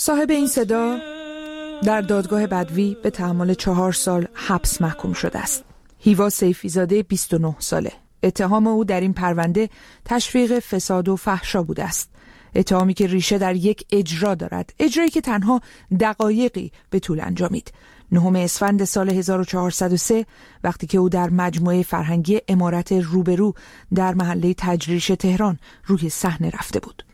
صاحب این صدا در دادگاه بدوی به تحمل 4 سال حبس محکوم شده است. هیوا سیفی‌زاده 29 ساله. اتهام او در این پرونده تشویق فساد و فحشا بوده است. اتهامی که ریشه در یک اجرا دارد، اجرایی که تنها دقایقی به طول انجامید. 9 اسفند سال 1403 وقتی که او در مجموعه فرهنگی عمارت روبرو در محله تجریش تهران روی صحنه رفته بود.